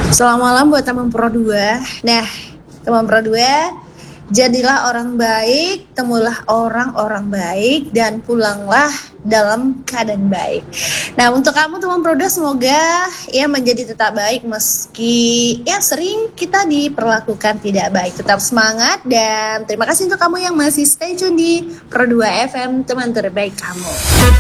Selamat malam buat teman Pro 2. Nah, teman Pro 2, jadilah orang baik, temulah orang-orang baik, dan pulanglah dalam keadaan baik. Nah, untuk kamu teman Pro 2, semoga ya menjadi tetap baik meski ya sering kita diperlakukan tidak baik. Tetap semangat dan terima kasih untuk kamu yang masih stay tune di Pro 2 FM, teman terbaik kamu.